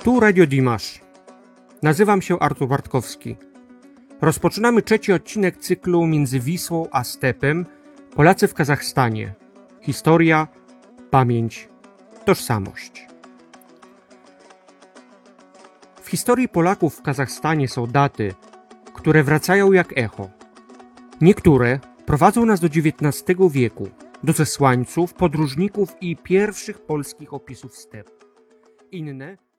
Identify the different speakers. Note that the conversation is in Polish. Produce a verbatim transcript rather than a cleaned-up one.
Speaker 1: Tu Radio Dimash. Nazywam się Artur Bartkowski. Rozpoczynamy trzeci odcinek cyklu Między Wisłą a Stepem. Polacy w Kazachstanie. Historia, pamięć, tożsamość. W historii Polaków w Kazachstanie są daty, które wracają jak echo. Niektóre prowadzą nas do dziewiętnastego wieku, do zesłańców, podróżników i pierwszych polskich opisów stepu. Inne